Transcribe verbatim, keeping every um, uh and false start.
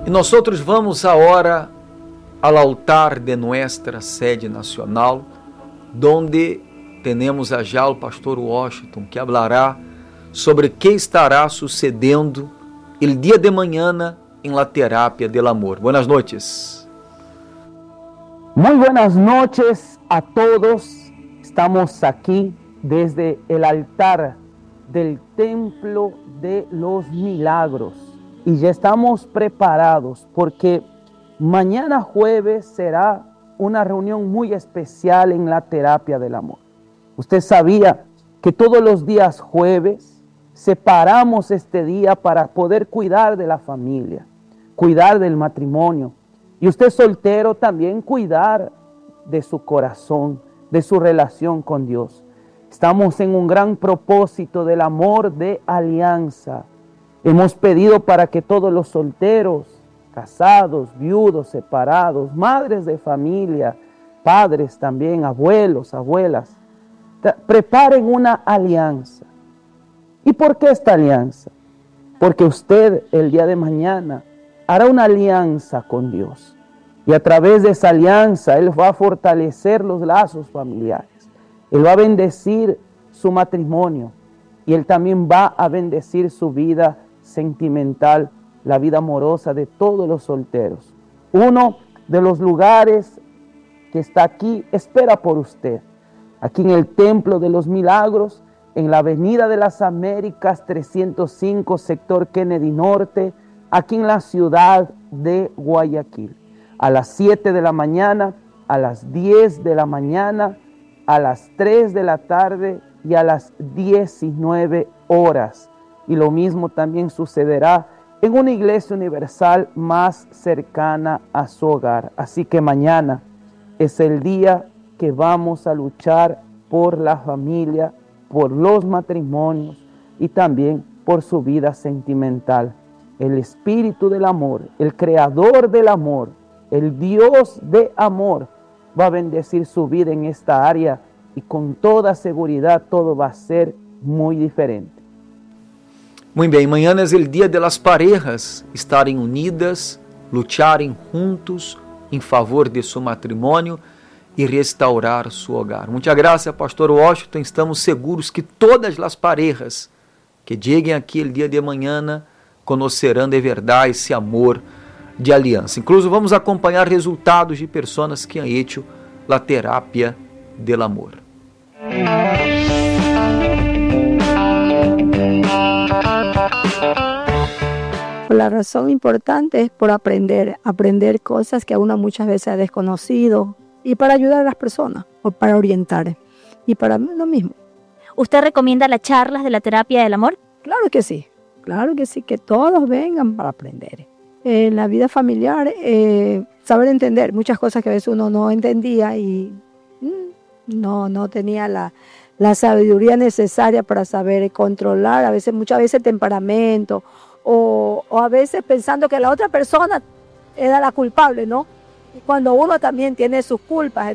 E nós outros vamos agora ao altar de nossa sede nacional, donde temos já o pastor Washington, que falará sobre o que estará sucedendo el dia de manhã em la terapia del amor. Buenas noches. Muy buenas noches a todos. Estamos aquí desde el altar del Templo de los Milagros y ya estamos preparados porque mañana jueves será una reunión muy especial en la terapia del amor. Usted sabía que todos los días jueves separamos este día para poder cuidar de la familia, cuidar del matrimonio. Y usted soltero también cuidar de su corazón, de su relación con Dios. Estamos en un gran propósito del amor de alianza. Hemos pedido para que todos los solteros, casados, viudos, separados, madres de familia, padres también, abuelos, abuelas, preparen una alianza. ¿Y por qué esta alianza? Porque usted el día de mañana hará una alianza con Dios. Y a través de esa alianza, Él va a fortalecer los lazos familiares. Él va a bendecir su matrimonio. Y Él también va a bendecir su vida sentimental, la vida amorosa de todos los solteros. Uno de los lugares que está aquí espera por usted. Aquí en el Templo de los Milagros, en la Avenida de las Américas trescientos cinco, sector Kennedy Norte, aquí en la ciudad de Guayaquil. A las siete de la mañana, a las diez de la mañana, a las tres de la tarde y a las diecinueve horas. Y lo mismo también sucederá en una iglesia universal más cercana a su hogar. Así que mañana es el día que vamos a luchar por la familia, por los matrimonios y también por su vida sentimental. El Espíritu del amor, el Creador del amor, el Dios de amor va a bendecir su vida en esta área y con toda seguridad todo va a ser muy diferente. Muito bem, amanhã é o dia de las parejas estarem unidas, lucharem juntos em favor de seu matrimônio e restaurar seu hogar. Muita graça, pastor Washington. Estamos seguros que todas as parejas que cheguem aqui o dia de amanhã conocerão de verdade esse amor de aliança. Incluso vamos acompanhar resultados de pessoas que han hecho la terapia del amor. La razón importante es por aprender, aprender cosas que uno muchas veces ha desconocido y para ayudar a las personas o para orientar y para lo mismo. ¿Usted recomienda las charlas de la terapia del amor? Claro que sí, claro que sí, que todos vengan para aprender. En la vida familiar, eh, saber entender muchas cosas que a veces uno no entendía y mm, no, no tenía la, la sabiduría necesaria para saber controlar, a veces, muchas veces el temperamento o, o a veces pensando que la otra persona era la culpable, ¿no? Y cuando uno también tiene sus culpas,